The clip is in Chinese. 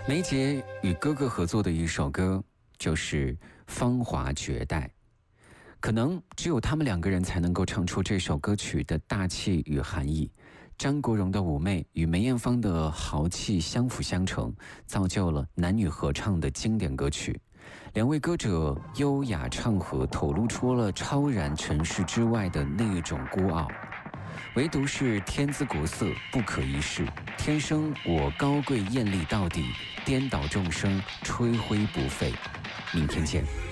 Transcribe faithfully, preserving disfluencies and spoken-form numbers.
梅姐与哥哥合作的一首歌就是《芳华绝代》，可能只有他们两个人才能够唱出这首歌曲的大气与含义。张国荣的妩媚与梅艳芳的豪气相辅相成，造就了男女合唱的经典歌曲。两位歌者优雅唱和，透露出了超然尘世之外的那种孤傲。唯独是天姿国色不可一世，天生我高贵艳丽到底，颠倒众生吹灰不废。明天见。